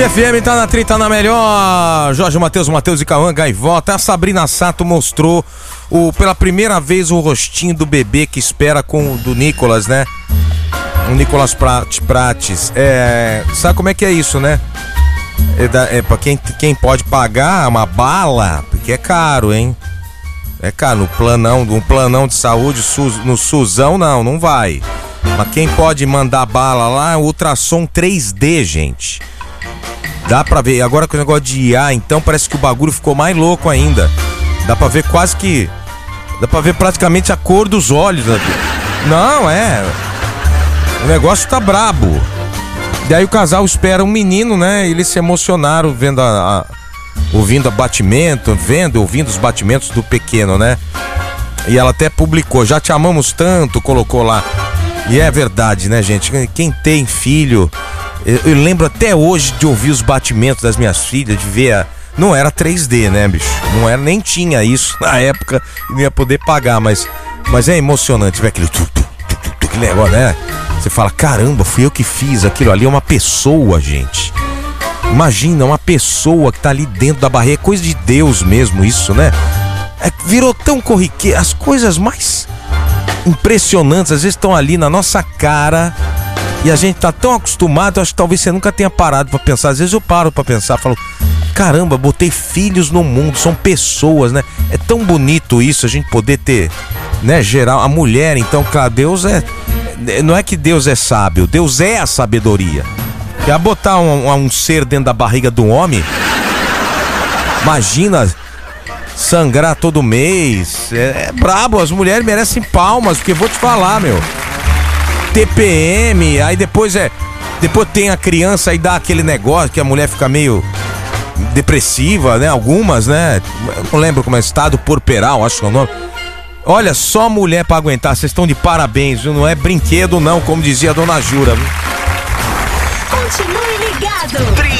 Tarde FM tá na 30 na melhor. Jorge Matheus e Cauã Gaivota. A Sabrina Sato mostrou pela primeira vez o rostinho do bebê que espera com o do Nicolas, né? O Nicolas Prates. Sabe como é que é isso, né? Pra quem pode pagar uma bala, porque é caro, hein? É caro, um planão de saúde, no SUSão não vai. Mas quem pode mandar bala lá é o ultrassom 3D, gente. Dá pra ver, agora com o negócio de IA, então parece que o bagulho ficou mais louco ainda. Dá pra ver dá pra ver praticamente a cor dos olhos. Não, o negócio tá brabo. Daí o casal espera um menino, né? Eles se emocionaram vendo ouvindo ouvindo os batimentos do pequeno, né? E ela até publicou, já te amamos tanto, colocou lá. E é verdade, né, gente? Quem tem filho, eu lembro até hoje de ouvir os batimentos das minhas filhas, de ver não era 3D, né, bicho? Não era, nem tinha isso na época, não ia poder pagar, mas é emocionante ver aquele negócio, né? Você fala, caramba, fui eu que fiz aquilo ali, é uma pessoa, gente. Imagina, uma pessoa que tá ali dentro da barriga, é coisa de Deus mesmo isso, né? Virou tão corriqueiro, as coisas mais impressionantes às vezes estão ali na nossa cara e a gente tá tão acostumado, acho que talvez você nunca tenha parado pra pensar. Às vezes eu paro pra pensar, falo, caramba, botei filhos no mundo, são pessoas, né? É tão bonito isso, a gente poder ter, né, geral, a mulher, então, claro, Deus não é que Deus é sábio, Deus é a sabedoria. Quer botar um ser dentro da barriga do homem? Imagina sangrar todo mês. É brabo, as mulheres merecem palmas, porque vou te falar, meu. TPM, aí depois tem a criança, aí dá aquele negócio que a mulher fica meio depressiva, né? Algumas, né? Eu não lembro como é, estado porperal, acho que é o nome. Olha, só mulher pra aguentar, vocês estão de parabéns, viu? Não é brinquedo não, como dizia a dona Jura, viu? Continue ligado.